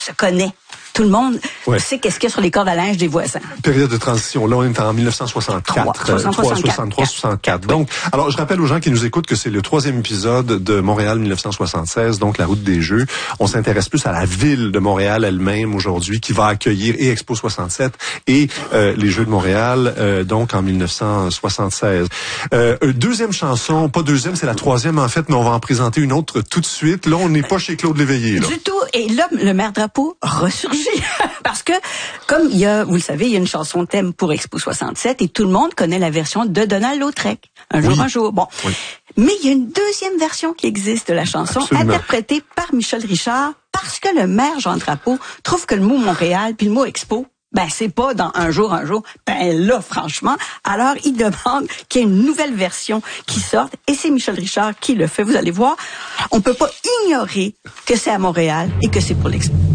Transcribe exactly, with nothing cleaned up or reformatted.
se connaît. Tout le monde ouais. sait qu'est-ce qu'il y a sur les cordes à linge des voisins. Période de transition. Là, on est en mille neuf cent soixante-quatre. soixante-trois soixante-quatre. Donc, alors, je rappelle aux gens qui nous écoutent que c'est le troisième épisode de Montréal mille neuf cent soixante-seize, donc la route des Jeux. On s'intéresse plus à la ville de Montréal elle-même aujourd'hui, qui va accueillir et Expo soixante-sept et euh, les Jeux de Montréal, euh, donc en mille neuf cent soixante-seize. Euh, deuxième chanson, pas deuxième, c'est la troisième en fait, mais on va en présenter une autre tout de suite. Là, on n'est pas chez Claude Léveillé. Là. Du tout. Et là, le maire Drapeau ressurgit. Parce que, comme il y a, vous le savez, il y a une chanson thème pour Expo soixante-sept et tout le monde connaît la version de Donald Lautrec. Un jour, oui. un jour. Bon. Oui. Mais il y a une deuxième version qui existe de la chanson, Absolument. interprétée par Michel Richard, parce que le maire Jean Drapeau trouve que le mot Montréal puis le mot Expo, ben c'est pas dans un jour, un jour. Ben là, franchement. Alors, il demande qu'il y ait une nouvelle version qui sorte et c'est Michel Richard qui le fait. Vous allez voir, on peut pas ignorer que c'est à Montréal et que c'est pour l'Expo.